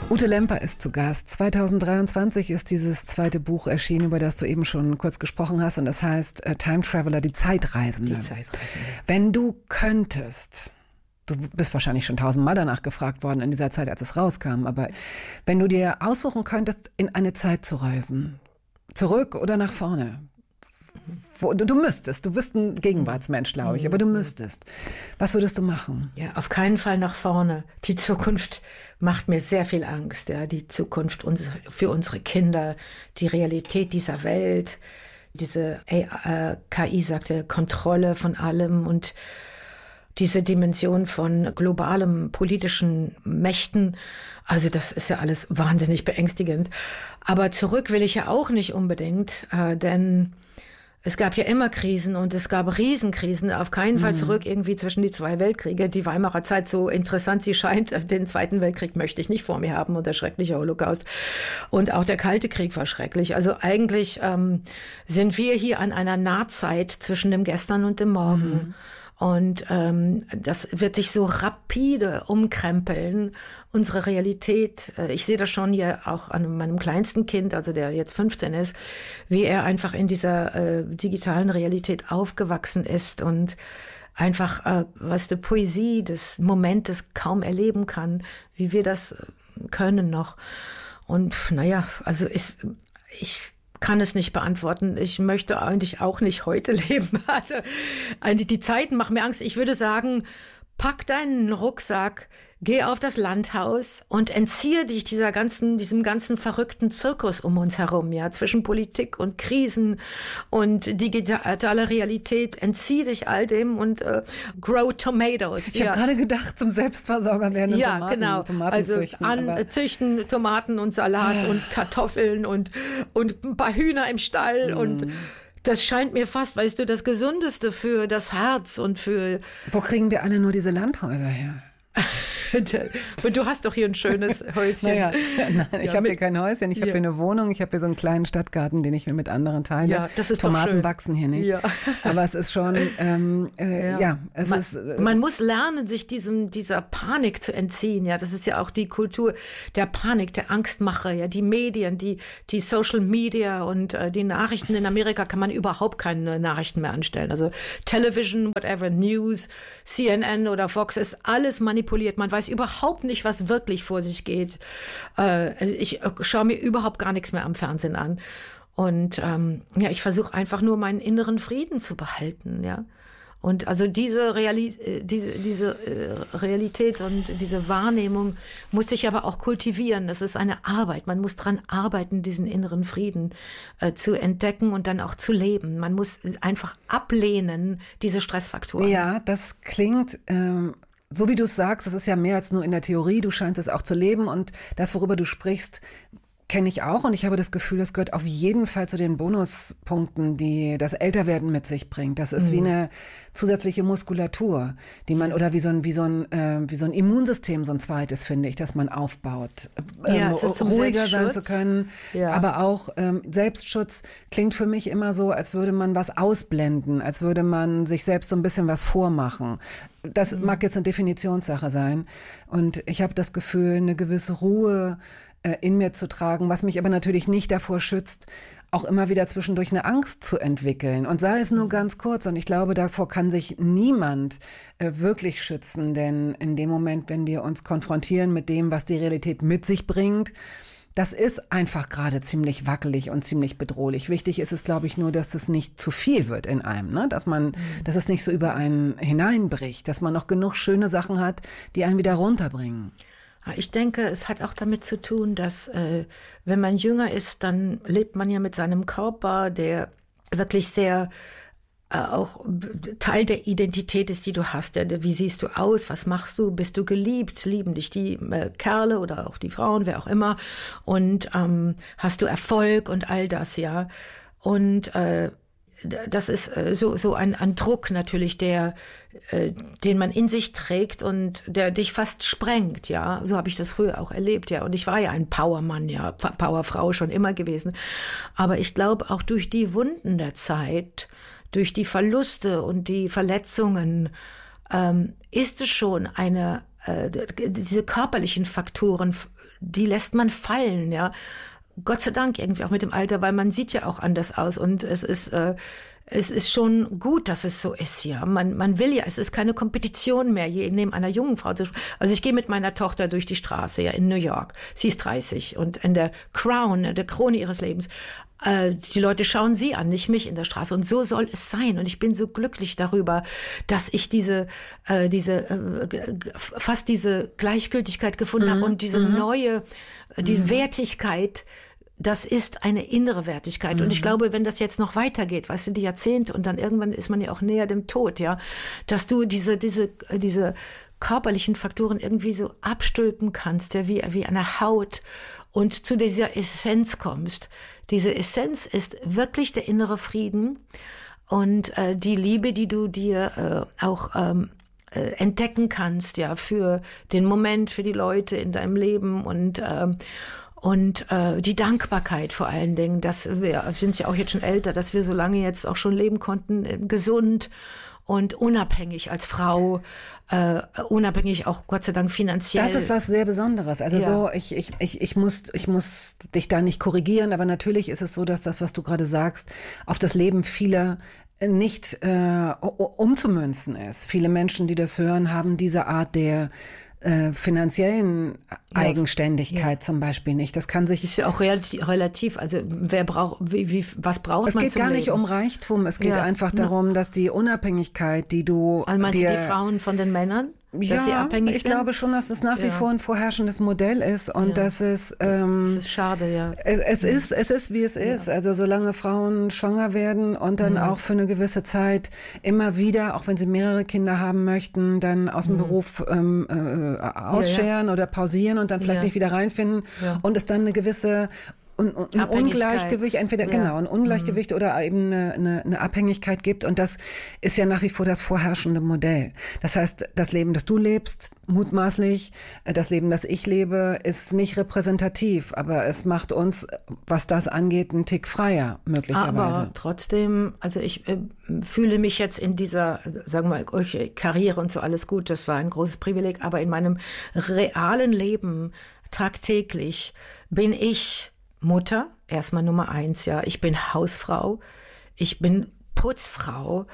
Ute Lemper ist zu Gast. 2023 ist dieses zweite Buch erschienen, über das du eben schon kurz gesprochen hast. Und das heißt Time Traveler, die Zeitreisende. Die Zeitreisende. Wenn du könntest, du bist wahrscheinlich schon 1000-mal danach gefragt worden in dieser Zeit, als es rauskam, aber wenn du dir aussuchen könntest, in eine Zeit zu reisen, zurück oder nach vorne, du müsstest, du bist ein Gegenwartsmensch, glaube ich, aber du müsstest. Was würdest du machen? Ja, auf keinen Fall nach vorne. Die Zukunft macht mir sehr viel Angst. Ja, die Zukunft für unsere Kinder, die Realität dieser Welt, diese KI sagte Kontrolle von allem und diese Dimension von globalem politischen Mächten. Also das ist ja alles wahnsinnig beängstigend. Aber zurück will ich ja auch nicht unbedingt, denn es gab ja immer Krisen und es gab Riesenkrisen. Auf keinen Fall zurück irgendwie zwischen die zwei Weltkriege. Die Weimarer Zeit, so interessant sie scheint, den Zweiten Weltkrieg möchte ich nicht vor mir haben und der schreckliche Holocaust. Und auch der Kalte Krieg war schrecklich. Also eigentlich sind wir hier an einer Nahtzeit zwischen dem Gestern und dem Morgen. Und das wird sich so rapide umkrempeln, unsere Realität. Ich sehe das schon hier auch an meinem kleinsten Kind, also der jetzt 15 ist, wie er einfach in dieser digitalen Realität aufgewachsen ist und einfach, was die Poesie des Momentes kaum erleben kann, wie wir das können noch. Und naja, also ich kann es nicht beantworten. Ich möchte eigentlich auch nicht heute leben. Also die Zeiten machen mir Angst. Ich würde sagen, pack deinen Rucksack, geh auf das Landhaus und entziehe dich diesem ganzen verrückten Zirkus um uns herum, ja, zwischen Politik und Krisen und digitale Realität. Entziehe dich all dem und grow tomatoes. Ich habe gerade gedacht, zum Selbstversorger werden und ja, genau. Tomaten züchten. Züchten Tomaten und Salat und Kartoffeln und ein paar Hühner im Stall und das scheint mir fast, weißt du, das Gesundeste für das Herz und für... Wo kriegen wir alle nur diese Landhäuser her? Und du hast doch hier ein schönes Häuschen. Naja, nein, ich habe hier kein Häuschen, ich habe hier eine Wohnung, ich habe hier so einen kleinen Stadtgarten, den ich mir mit anderen teile. Ja, das ist Tomaten doch schön. Wachsen hier nicht. Ja. Aber es ist schon, man muss lernen, sich dieser Panik zu entziehen. Ja, das ist ja auch die Kultur der Panik, der Angstmache. Ja, die Medien, die Social Media und die Nachrichten. In Amerika kann man überhaupt keine Nachrichten mehr anstellen. Also Television, whatever, News, CNN oder Fox ist alles manipuliert. Man weiß überhaupt nicht, was wirklich vor sich geht. Ich schaue mir überhaupt gar nichts mehr am Fernsehen an. Und ich versuche einfach nur meinen inneren Frieden zu behalten. Ja. Und also diese Realität und diese Wahrnehmung muss ich aber auch kultivieren. Das ist eine Arbeit. Man muss dran arbeiten, diesen inneren Frieden zu entdecken und dann auch zu leben. Man muss einfach ablehnen, diese Stressfaktoren. Ja, das klingt... so wie du es sagst, das ist ja mehr als nur in der Theorie, du scheinst es auch zu leben und das, worüber du sprichst, kenne ich auch und ich habe das Gefühl, das gehört auf jeden Fall zu den Bonuspunkten, die das Älterwerden mit sich bringt. Das ist wie eine zusätzliche Muskulatur, die man oder wie so ein Immunsystem, so ein zweites, finde ich, das man aufbaut. Ruhiger sein zu können, aber auch Selbstschutz klingt für mich immer so, als würde man was ausblenden, als würde man sich selbst so ein bisschen was vormachen. Das mag jetzt eine Definitionssache sein und ich habe das Gefühl, eine gewisse Ruhe in mir zu tragen, was mich aber natürlich nicht davor schützt, auch immer wieder zwischendurch eine Angst zu entwickeln. Und sei es nur ganz kurz. Und ich glaube, davor kann sich niemand wirklich schützen. Denn in dem Moment, wenn wir uns konfrontieren mit dem, was die Realität mit sich bringt, das ist einfach gerade ziemlich wackelig und ziemlich bedrohlich. Wichtig ist es, glaube ich, nur, dass es nicht zu viel wird in einem, ne? Dass es nicht so über einen hineinbricht, dass man noch genug schöne Sachen hat, die einen wieder runterbringen. Ich denke, es hat auch damit zu tun, dass wenn man jünger ist, dann lebt man ja mit seinem Körper, der wirklich sehr auch Teil der Identität ist, die du hast. Wie siehst du aus? Was machst du? Bist du geliebt? Lieben dich die Kerle oder auch die Frauen, wer auch immer? Und hast du Erfolg und all das, ja? Und das ist so ein Druck natürlich, den man in sich trägt und der dich fast sprengt, ja. So habe ich das früher auch erlebt, ja. Und ich war ja ein Powermann, ja, Powerfrau schon immer gewesen. Aber ich glaube, auch durch die Wunden der Zeit, durch die Verluste und die Verletzungen, ist es schon eine diese körperlichen Faktoren, die lässt man fallen, ja. Gott sei Dank irgendwie auch mit dem Alter, weil man sieht ja auch anders aus und es ist schon gut, dass es so ist, ja. Man will ja, es ist keine Kompetition mehr, je neben einer jungen Frau. Also ich gehe mit meiner Tochter durch die Straße, ja, in New York. Sie ist 30 und in der Crown, der Krone ihres Lebens, die Leute schauen sie an, nicht mich in der Straße. Und so soll es sein. Und ich bin so glücklich darüber, dass ich fast diese Gleichgültigkeit gefunden habe und diese die Wertigkeit. Das ist eine innere Wertigkeit. Und ich glaube, wenn das jetzt noch weitergeht, weißt du, die Jahrzehnte und dann irgendwann ist man ja auch näher dem Tod, ja, dass du diese körperlichen Faktoren irgendwie so abstülpen kannst, ja, wie eine Haut und zu dieser Essenz kommst. Diese Essenz ist wirklich der innere Frieden und die Liebe, die du dir auch entdecken kannst, ja, für den Moment, für die Leute in deinem Leben und die Dankbarkeit vor allen Dingen, dass wir sind ja auch jetzt schon älter, dass wir so lange jetzt auch schon leben konnten, gesund und unabhängig als Frau, unabhängig auch Gott sei Dank finanziell. Das ist was sehr Besonderes. Also so, ich muss dich da nicht korrigieren, aber natürlich ist es so, dass das, was du gerade sagst, auf das Leben vieler nicht umzumünzen ist. Viele Menschen, die das hören, haben diese Art der finanziellen Eigenständigkeit zum Beispiel nicht. Das kann sich... Ist ja auch relativ. Also wer braucht, was braucht man zum Leben? Es geht gar nicht um Reichtum. Es geht einfach darum, dass die Unabhängigkeit, die du... Also meinst du die Frauen von den Männern? Dass sie abhängig ich sind? glaube schon, dass es nach wie vor ein vorherrschendes Modell ist und dass es... das ist schade, ja. Es ist, wie es ist. Also solange Frauen schwanger werden und dann auch für eine gewisse Zeit immer wieder, auch wenn sie mehrere Kinder haben möchten, dann aus dem Beruf ausscheren oder pausieren und dann vielleicht nicht wieder reinfinden und es dann eine gewisse... ein Ungleichgewicht, entweder ein Ungleichgewicht oder eben eine Abhängigkeit gibt. Und das ist ja nach wie vor das vorherrschende Modell. Das heißt, das Leben, das du lebst, mutmaßlich, das Leben, das ich lebe, ist nicht repräsentativ. Aber es macht uns, was das angeht, einen Tick freier, möglicherweise. Aber trotzdem, also ich fühle mich jetzt in dieser, sagen wir mal, Karriere und so alles gut, das war ein großes Privileg. Aber in meinem realen Leben, tagtäglich, bin ich Mutter, erstmal Nummer 1, ja. Ich bin Hausfrau, ich bin Putzfrau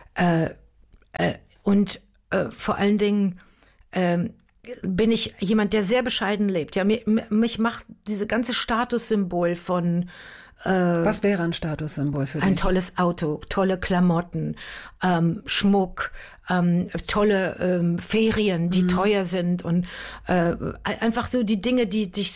und vor allen Dingen bin ich jemand, der sehr bescheiden lebt. Ja, mich macht diese ganze Statussymbol von was wäre ein Statussymbol für dich? Ein tolles Auto, tolle Klamotten, Schmuck, tolle Ferien, die teuer sind und einfach so die Dinge, die dich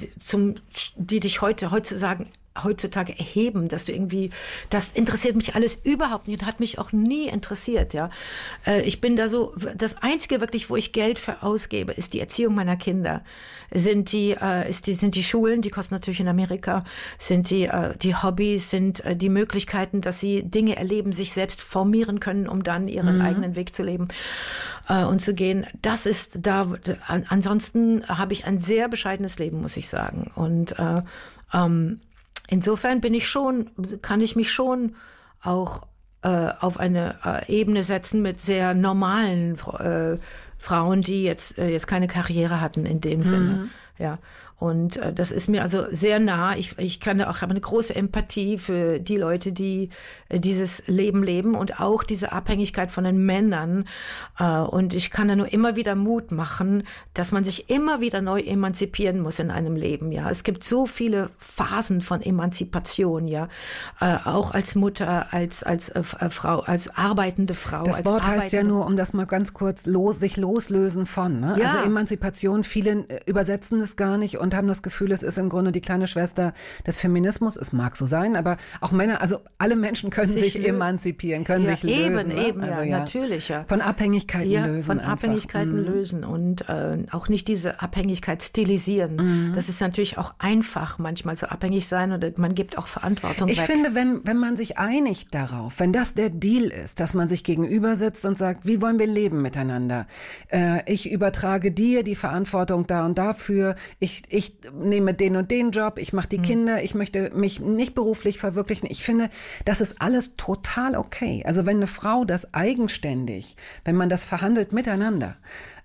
heutzutage erheben, dass du irgendwie, das interessiert mich alles überhaupt nicht und hat mich auch nie interessiert, ja. Ich bin da so, das Einzige wirklich, wo ich Geld für ausgebe, ist die Erziehung meiner Kinder. Sind die Schulen, die kosten natürlich in Amerika, sind die Hobbys, sind die Möglichkeiten, dass sie Dinge erleben, sich selbst formieren können, um dann ihren eigenen Weg zu leben und zu gehen. Das ist da, ansonsten habe ich ein sehr bescheidenes Leben, muss ich sagen. Und insofern kann ich mich schon auch auf eine Ebene setzen mit sehr normalen Frauen, die jetzt keine Karriere hatten in dem Sinne. Ja. Und das ist mir also sehr nah. Ich habe eine große Empathie für die Leute, die dieses Leben leben und auch diese Abhängigkeit von den Männern. Und ich kann da nur immer wieder Mut machen, dass man sich immer wieder neu emanzipieren muss in einem Leben. Ja, es gibt so viele Phasen von Emanzipation. Ja, auch als Mutter, als Frau, als arbeitende Frau. Das Wort heißt ja nur, um das mal ganz kurz sich loslösen von. Ne? Ja. Also Emanzipation. Viele übersetzen es gar nicht und haben das Gefühl, es ist im Grunde die kleine Schwester des Feminismus. Es mag so sein, aber auch Männer, also alle Menschen können sich emanzipieren, können sich lösen. Eben, also, natürlich. Ja. Von Abhängigkeiten lösen. Von Abhängigkeiten lösen und auch nicht diese Abhängigkeit stilisieren. Das ist natürlich auch einfach, manchmal so abhängig sein oder man gibt auch Verantwortung weg. Ich finde, wenn man sich einigt darauf, wenn das der Deal ist, dass man sich gegenüber sitzt und sagt, wie wollen wir leben miteinander? Ich übertrage dir die Verantwortung da und dafür. Ich nehme den und den Job, ich mache die Kinder, ich möchte mich nicht beruflich verwirklichen. Ich finde, das ist alles total okay. Also wenn eine Frau das eigenständig, wenn man das verhandelt miteinander,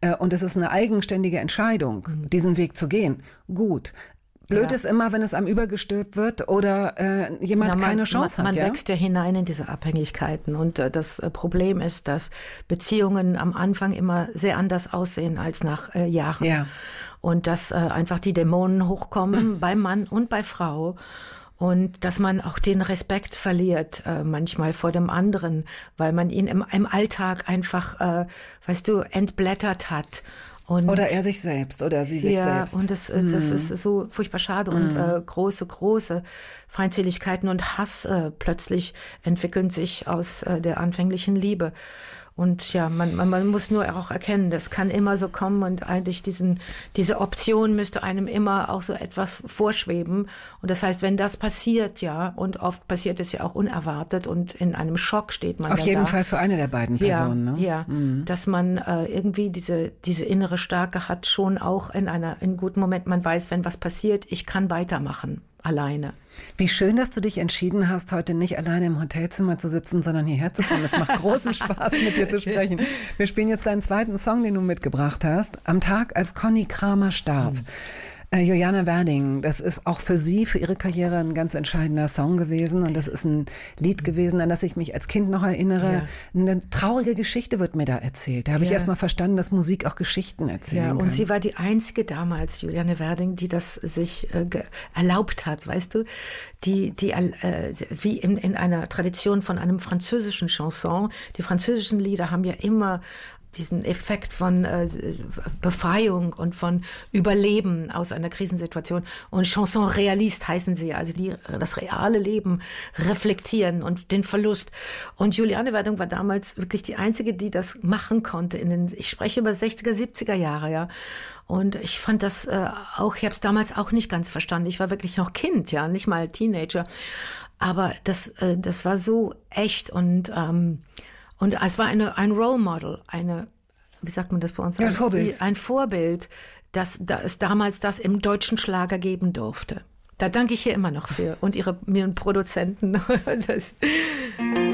und es ist eine eigenständige Entscheidung, diesen Weg zu gehen. Gut. Blöd ist immer, wenn es einem übergestülpt wird oder jemand keine Chance hat. Man wächst ja hinein in diese Abhängigkeiten. Und das Problem ist, dass Beziehungen am Anfang immer sehr anders aussehen als nach Jahren. Ja. Und dass einfach die Dämonen hochkommen bei Mann und bei Frau. Und dass man auch den Respekt verliert, manchmal vor dem anderen, weil man ihn im Alltag einfach, entblättert hat. Oder er sich selbst oder sie sich selbst. Ja, und das ist so furchtbar schade. Und große Feindseligkeiten und Hass plötzlich entwickeln sich aus der anfänglichen Liebe. Und ja, man muss nur auch erkennen, das kann immer so kommen und eigentlich diese Option müsste einem immer auch so etwas vorschweben. Und das heißt, wenn das passiert, ja, und oft passiert es ja auch unerwartet und in einem Schock steht man auf jeden Fall für eine der beiden Personen. Ja, ne? Ja, dass man irgendwie diese innere Stärke hat, schon auch in einem guten Moment, man weiß, wenn was passiert, ich kann weitermachen. Alleine. Wie schön, dass du dich entschieden hast, heute nicht alleine im Hotelzimmer zu sitzen, sondern hierher zu kommen. Es macht großen Spaß, mit dir zu sprechen. Wir spielen jetzt deinen zweiten Song, den du mitgebracht hast. Am Tag, als Conny Kramer starb. Juliane Werding, das ist auch für sie, für ihre Karriere ein ganz entscheidender Song gewesen. Und das ist ein Lied gewesen, an das ich mich als Kind noch erinnere. Ja. Eine traurige Geschichte wird mir da erzählt. Da habe ich erst mal verstanden, dass Musik auch Geschichten erzählen kann. Ja, und sie war die einzige damals, Juliane Werding, die das sich erlaubt hat, weißt du? Die wie in einer Tradition von einem französischen Chanson. Die französischen Lieder haben ja immer diesen Effekt von Befreiung und von Überleben aus einer Krisensituation. Und Chanson réaliste heißen sie, also die das reale Leben reflektieren und den Verlust. Und Juliane Werding war damals wirklich die einzige, die das machen konnte. Ich spreche über 60er, 70er Jahre, ja. Und ich fand das auch, ich habe es damals auch nicht ganz verstanden. Ich war wirklich noch Kind, ja, nicht mal Teenager. Aber das war so echt und es war ein Role Model, wie sagt man das bei uns? Ja, ein Vorbild. Ein Vorbild, dass es damals das im deutschen Schlager geben durfte. Da danke ich ihr immer noch für und ihren Produzenten.